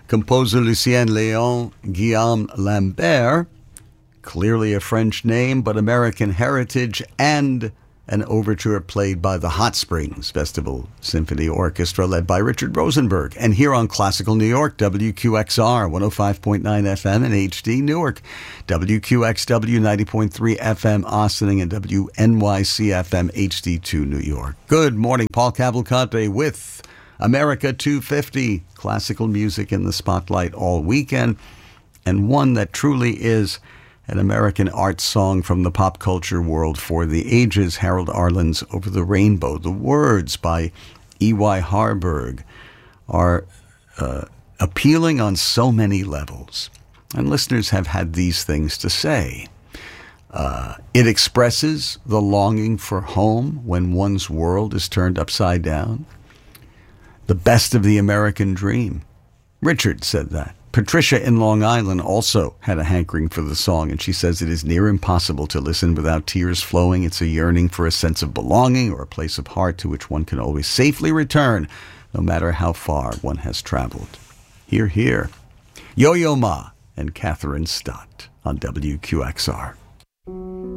Composer Lucien Léon Guillaume Lambert, clearly a French name, but American heritage, and an overture played by the Hot Springs Festival Symphony Orchestra led by Richard Rosenberg. And here on Classical New York, WQXR 105.9 FM in HD Newark, WQXW 90.3 FM Ossining, and WNYC FM HD2 New York. Good morning, Paul Cavalcante with America 250, classical music in the spotlight all weekend, and one that truly is an American art song from the pop culture world for the ages, Harold Arlen's Over the Rainbow. The words by E.Y. Harburg are appealing on so many levels, and listeners have had these things to say. It expresses the longing for home when one's world is turned upside down. The best of the American dream. Richard said that. Patricia in Long Island also had a hankering for the song, and she says it is near impossible to listen without tears flowing. It's a yearning for a sense of belonging or a place of heart to which one can always safely return, no matter how far one has traveled. Hear, hear. Yo-Yo Ma and Catherine Stott on WQXR.